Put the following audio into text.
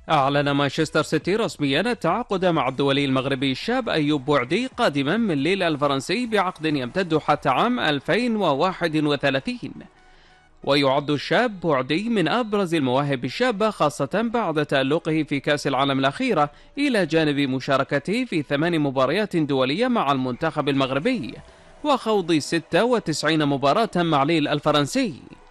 أعلن مانشستر سيتي رسميا التعاقد مع الدولي المغربي الشاب أيوب بوعدي قادما من ليل الفرنسي بعقد يمتد حتى عام 2031. ويعد الشاب بوعدي من أبرز المواهب الشابة، خاصة بعد تألقه في كأس العالم الأخيرة، إلى جانب مشاركته في 8 مباريات دولية مع المنتخب المغربي وخوض 96 مباراة مع ليل الفرنسي.